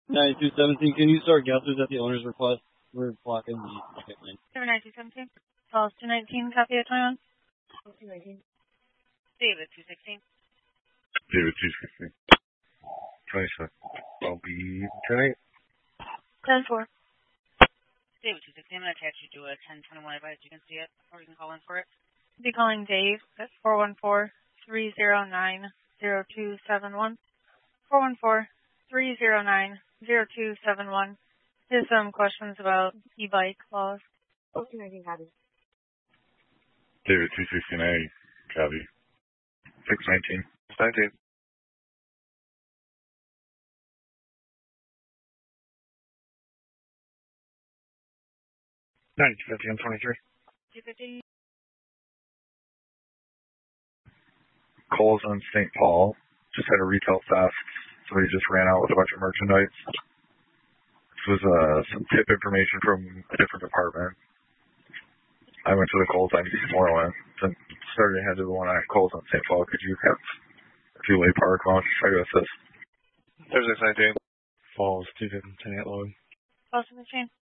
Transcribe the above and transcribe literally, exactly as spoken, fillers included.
ninety-two seventeen, can you start guessers at the owner's request? We're blocking the second lane. seven ninety-two seventeen. Calls two nineteen, copy at twenty-one. two nineteen. David, two sixteen. David, two sixteen. twenty-seven. I'll be ten eight. ten four. David, two sixteen. I'm going to attach you to a ten twenty-one advice. You can see it, or you can call in for it. Be calling Dave at four one four, three zero nine, zero two seven one. four one four, three zero nine, zero two seven one. Here's some questions about e-bike laws. two nineteen, copy. David, two sixteen A, copy. six nineteen. six nineteen. ninety-two fifty, I'm twenty-three. two fifty. Coles on Saint Paul just had a retail theft, so he just ran out with a bunch of merchandise. This was uh, some tip information from a different department. I went to the Coles on East Moreland, then started to head to the one at Coles on Saint Paul. Could you have a two-way park launch? Try to assist. There's six nineteen. Falls, two fifty, ten eight load. Falls in the chain.